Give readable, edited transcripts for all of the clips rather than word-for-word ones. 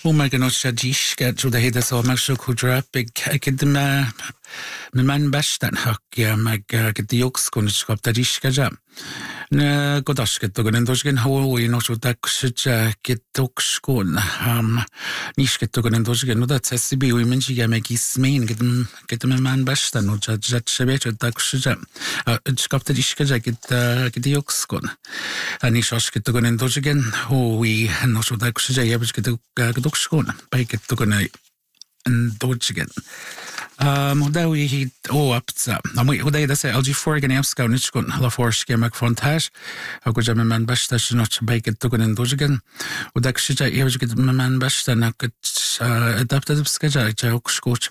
my gosh, Shadish get to the head of so much kudra big akadema man bastan hak ya mag get the yokes kun skop da dishka jam. Na godash get to go and dosgen ho we no so tak shja get dokskon nish get to go and dosgen no that SCB we menji ya meg ismain get man bastan no jat shebet tak shja skop da dishka get the yokes kun ani shosh get to go and dosgen ho we no so tak shja ya get dokskon by get to go and dosgen Model we hit up we day that's LG4 gan afska nichkun la forske mag frontage ha go jam man basta not bake to gan dojigan og dak shija get man basta na adapted skaja ja skoch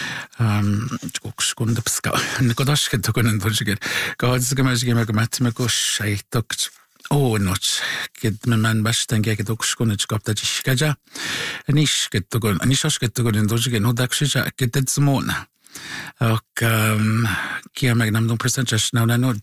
skund pska ne godash get to gan dojigan gods gamaj mat me go shay tok not get man basta get skund skop da skaja nish get to gan nish get to gan dojigan og dak shija get det smon och kia magnam de percentage now no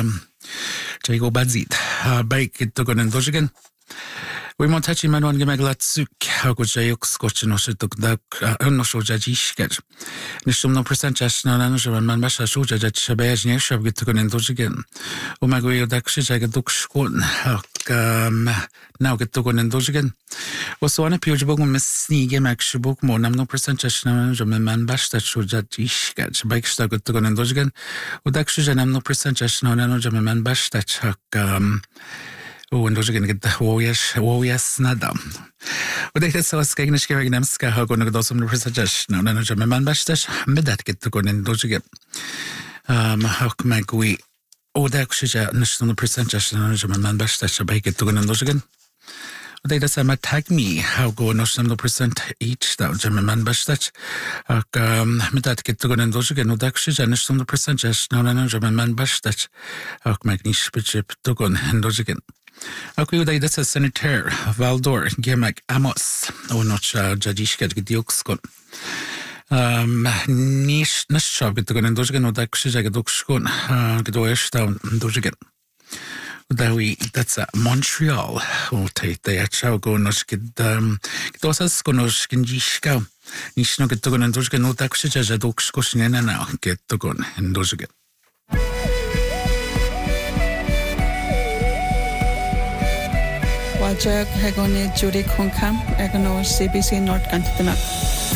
go badzit bike to go and dojigen we want touch man one gemaglat suk how go jayok scotch no so da no so jajish get nishum no percentage now no man masha so jaj shabaj nie shab get to go and dojigen o mago yo dak shija get duk skon now get to go and dojigen was so one page book miss snige mag shbuk mo nam no percentage now man basta so jajish get bike sta get to go and dojigen o dak shija nam no percentage now no man basta chak und du gegen get wojes nadam. Und ich das so gegen ich gegen nemska ha go no some percentage now no man basta med that get to go and dojigen how mag we o dak shija no percentage now man basta bike get to go and dojigen they just tag me how go no some percent each down man bastach mit that get to go and dojigen no dak shija no some percentage now man bastach how mag nish bechip to go and dojigen okay they that's a senator Valdor Gemak Amos o not jajish get dioxkon nish nashab get to go and dojigen no dak shija get dokskon get oish down dojigen that's Montreal. Oh, they are chow go no skid dosas go no skin jishka. Nish no get to go and dosgen no taxija ja dokskoshin and now get to go and dosgen. Wajak hagone Judy Konkam, Egono CBC North Cantina.